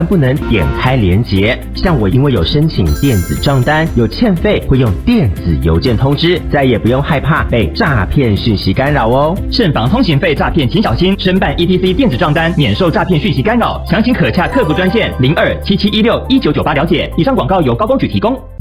不能点开连结。像我因为有申请电子账单，有欠费会用电子邮件通知，再也不用害怕被诈骗讯息干扰哦。 慎防通行费诈骗，请小心。申办 ETC 电子账单，免受诈骗讯息干扰。详情可洽客服专线0277161998了解。以上广告由高公局提供。